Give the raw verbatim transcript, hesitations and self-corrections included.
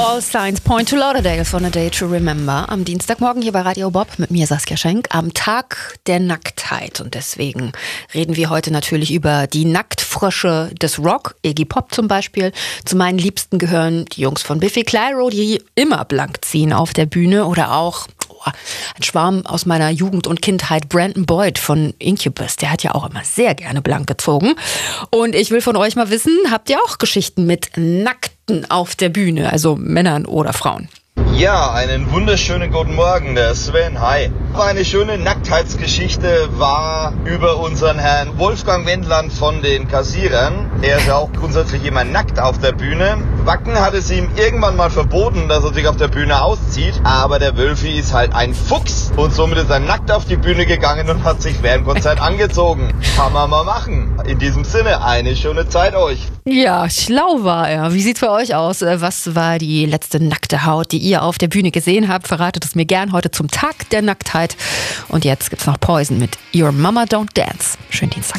All Signs Point to Lauderdale von A Day to Remember. Am Dienstagmorgen hier bei Radio Bob mit mir Saskia Schenk am Tag der Nacktheit. Und deswegen reden wir heute natürlich über die Nacktfrösche des Rock, Iggy Pop zum Beispiel. Zu meinen Liebsten gehören die Jungs von Biffy Clyro, die immer blank ziehen auf der Bühne. Oder auch oh, ein Schwarm aus meiner Jugend und Kindheit, Brandon Boyd von Incubus. Der hat ja auch immer sehr gerne blank gezogen. Und ich will von euch mal wissen, habt ihr auch Geschichten mit Nackten auf der Bühne, also Männern oder Frauen? Ja, einen wunderschönen guten Morgen, der Sven, hi. Eine schöne Nacktheitsgeschichte war über unseren Herrn Wolfgang Wendland von den Kassierern. Er ist ja auch grundsätzlich immer nackt auf der Bühne. Wacken hat es ihm irgendwann mal verboten, dass er sich auf der Bühne auszieht, aber der Wölfi ist halt ein Fuchs und somit ist er nackt auf die Bühne gegangen und hat sich während dem Konzert angezogen. Kann man mal machen. In diesem Sinne, eine schöne Zeit euch. Ja, schlau war er. Wie sieht's bei euch aus? Was war die letzte nackte Haut, die ihr auf der Bühne gesehen habt? Verratet es mir gern heute zum Tag der Nacktheit. Und jetzt gibt's noch Poison mit Your Mama Don't Dance. Schönen Dienstag.